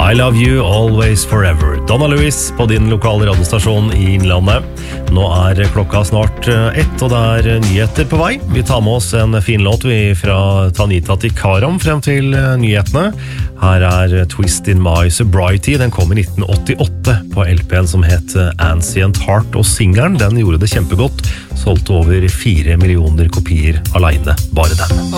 I Love You Always Forever. Donna Lewis på din lokale radiostasjon i Innlandet. Nå klokka snart 1, og det nyheter på vei. Vi tar med oss en fin låt fra Tanita til Karam frem til nyhetene. Her Twist in My Sobriety. Den kom i 1988 på LP-en som het Ancient Heart, og singelen den gjorde det kjempegodt. Solgte over 4 millioner kopier alene, bare den.